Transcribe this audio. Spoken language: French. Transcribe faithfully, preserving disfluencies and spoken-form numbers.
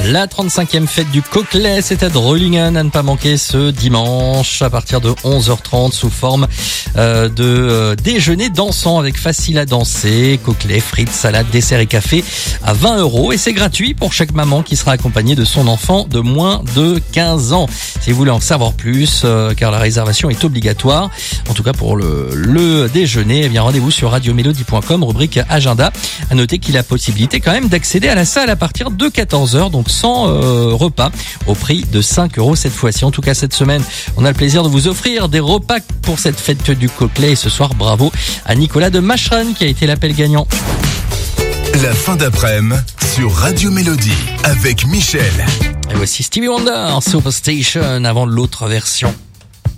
La trente-cinquième fête du Coquelet, c'est à Drolingen, à ne pas manquer ce dimanche à partir de onze heures trente sous forme euh, de euh, déjeuner dansant avec facile à danser, coquelet, frites, salade, dessert et café à vingt euros et c'est gratuit pour chaque maman qui sera accompagnée de son enfant de moins de quinze ans. Si vous voulez en savoir plus, euh, car la réservation est obligatoire, en tout cas pour le, le déjeuner, eh bien rendez-vous sur radio mélodie point com, rubrique agenda. À noter qu'il a possibilité quand même d'accéder à la salle à partir de quatorze heures, donc sans euh, repas, au prix de cinq euros cette fois-ci. En tout cas, cette semaine, on a le plaisir de vous offrir des repas pour cette fête du Coquelet. Et ce soir, bravo à Nicolas de Machran qui a été l'appel gagnant. La fin d'après-midi sur Radio Mélodie avec Michel. Et voici Stevie Wonder, Superstation, avant l'autre version.